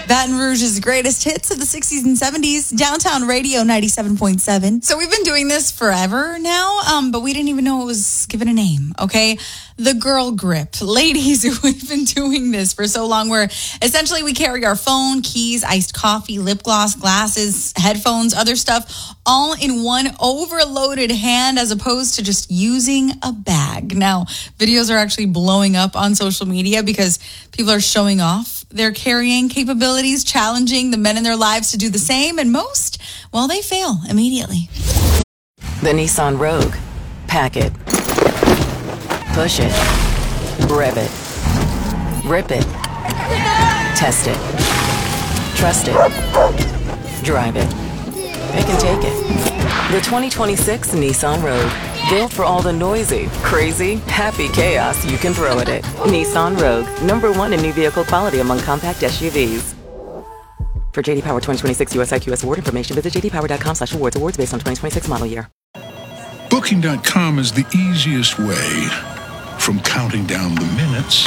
Baton Rouge's greatest hits of the 60s and 70s. Downtown Radio 97.7. So we've been doing this forever now, but we didn't even know it was given a name, okay? The Girl Grip. Ladies, we've been doing this for so long where essentially we carry our phone, keys, iced coffee, lip gloss, glasses, headphones, other stuff, all in one overloaded hand as opposed to just using a bag. Now, videos are actually blowing up on social media because people are showing off their carrying capabilities, challenging the men in their lives to do the same, and most, well, they fail immediately. The Nissan Rogue. Pack it. Push it. Rev it. Rip it. Test it. Trust it. Drive it. Pick and take it. The 2026 Nissan Rogue. Built for all the noisy, crazy, happy chaos you can throw at it. Nissan Rogue. #1 in new vehicle quality among compact SUVs. For JD Power 2026 US IQS award information, visit jdpower.com/awards. Awards based on 2026 model year. Booking.com is the easiest way from counting down the minutes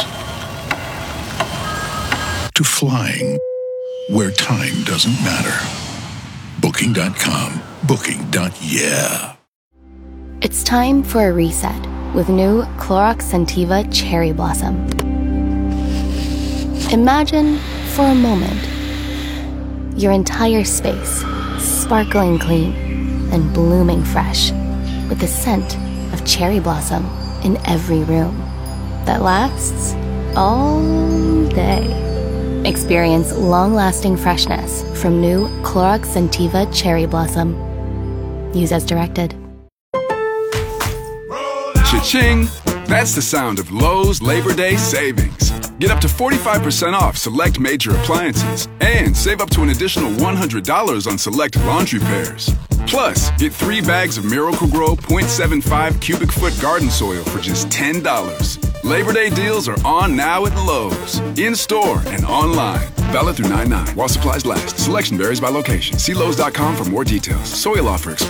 to flying where time doesn't matter. Booking.com. Booking.yeah. It's time for a reset with new Clorox Scentiva Cherry Blossom. Imagine, for a moment, your entire space sparkling clean and blooming fresh with the scent of cherry blossom in every room that lasts all day. Experience long-lasting freshness from new Clorox Scentiva Cherry Blossom. Use as directed. Cha-ching! That's the sound of Lowe's Labor Day savings. Get up to 45% off select major appliances and save up to an additional $100 on select laundry pairs. Plus, get 3 bags of Miracle-Gro 0.75 cubic foot garden soil for just $10. Labor Day deals are on now at Lowe's. In-store and online. Valid through 9/9 while supplies last. Selection varies by location. See Lowes.com for more details. Soil offer expires